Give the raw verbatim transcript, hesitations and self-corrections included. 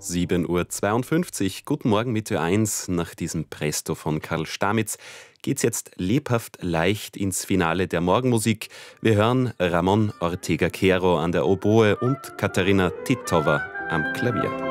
sieben Uhr zweiundfünfzig. Guten Morgen mit Ö eins. Nach diesem Presto von Karl Stamitz geht's jetzt lebhaft leicht ins Finale der Morgenmusik. Wir hören Ramon Ortega Caro an der Oboe und Katharina Titova am Klavier.